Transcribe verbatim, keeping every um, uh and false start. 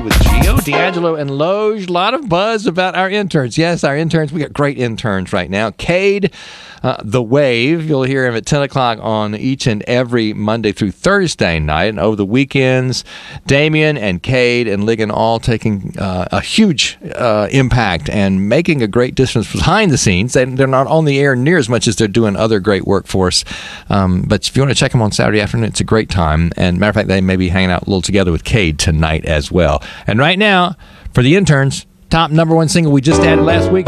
with Gio, D'Angelo, and Loge. A lot of buzz about our interns. Yes, our interns. We got great interns right now. Cade, uh, The Wave. You'll hear him at ten o'clock on each and every Monday through Thursday night. And over the weekends, Damien and Cade and Ligon all taking uh, a huge uh, impact and making a great difference behind the scenes. They, they're not on the air near as much as they're doing other great work for us. Um, but if you want to check them on Saturday afternoon, it's a great time. And matter of fact, they may be hanging out a little together with Cade tonight as well. And right now, for the interns, top number one single we just added last week.